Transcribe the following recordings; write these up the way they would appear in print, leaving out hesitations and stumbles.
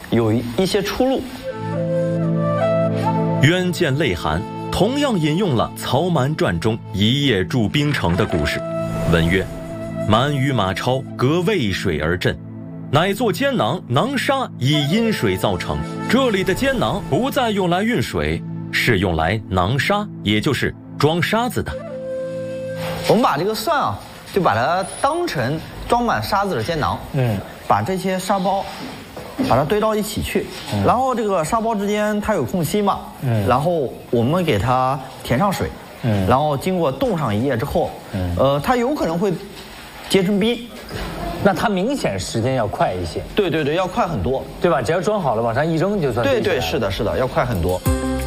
有一些出入。 渊见泪寒同样引用了《曹瞒传》中一夜筑冰城的故事，文曰：“蛮与马超隔渭水而镇，乃作坚囊，囊沙以阴水造成。这里的坚囊不再用来运水，是用来囊沙，也就是装沙子的。 我们把这个蒜啊，就把它当成装满沙子的坚囊，把这些沙包把它堆到一起去，然后这个沙包之间它有空隙嘛，然后我们给它填上水，然后经过冻上一夜之后，它有可能会结成冰。 那它明显时间要快一些。 对对对，要快很多， 对吧？只要装好了，往上一扔就算。 对对，是的，是的，要快很多。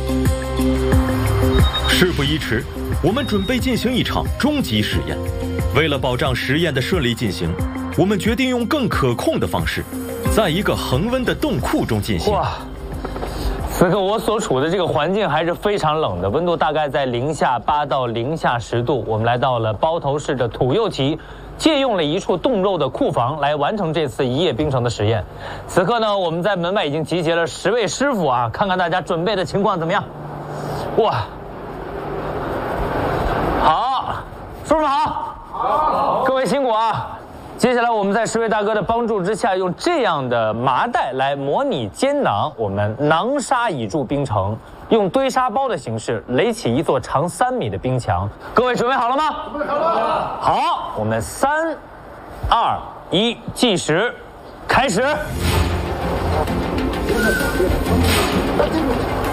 事不宜迟，我们准备进行一场终极实验。为了保障实验的顺利进行，我们决定用更可控的方式，在一个恒温的冻库中进行。 哇！此刻我所处的这个环境还是非常冷的，温度大概在-8到-10度。我们来到了包头市的土右旗，借用了一处冻肉的库房来完成这次一夜冰城的实验。此刻呢，我们在门外已经集结了10位师傅啊，看看大家准备的情况怎么样？哇！好，师傅好，好，各位辛苦啊！接下来我们在10位大哥的帮助之下，用这样的麻袋来模拟坚囊，我们囊沙以筑冰城，用堆沙包的形式垒起一座长3米的冰墙。各位准备好了吗？准备好了。好，我们3、2、1，计时，开始。